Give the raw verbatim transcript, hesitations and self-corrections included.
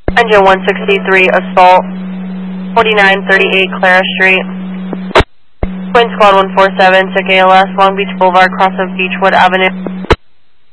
Engine one sixty-three, assault, forty-nine thirty-eight Clara Street. Twin Squad one four seven, took A L S, Long Beach Boulevard, cross of Beechwood Avenue.